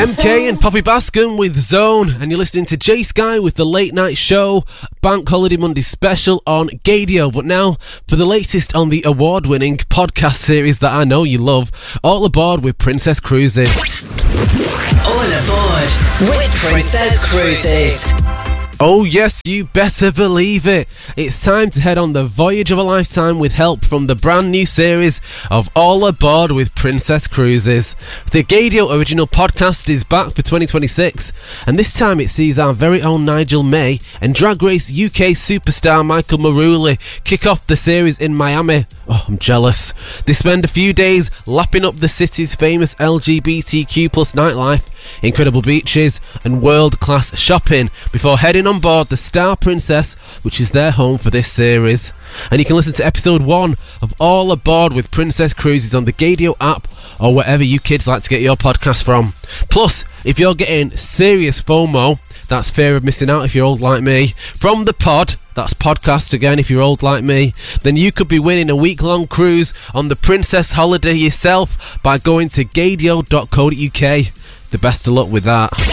MK and Poppy Bascom with Zone, and you're listening to Jay Sky with the Late Night Show, Bank Holiday Monday special on Gadio. But now for the latest on the award-winning podcast series that I know you love, All Aboard with Princess Cruises. All Aboard with Princess Cruises. Oh yes, you better believe it. It's time to head on the voyage of a lifetime with help from the brand new series of All Aboard with Princess Cruises. The Gadio original podcast is back for 2026, and this time it sees our very own Nigel May and Drag Race UK superstar Michael Maruli kick off the series in Miami. Oh, I'm jealous. They spend a few days lapping up the city's famous LGBTQ plus nightlife, incredible beaches and world-class shopping before heading on board the Star Princess, which is their home for this series. And you can listen to episode 1 of All Aboard with Princess Cruises on the Gadio app or wherever you kids like to get your podcast from. Plus, if you're getting serious FOMO, that's fear of missing out if you're old like me, from the pod, that's podcast again if you're old like me, then you could be winning a week-long cruise on the Princess holiday yourself by going to gadio.co.uk. The best of luck with that.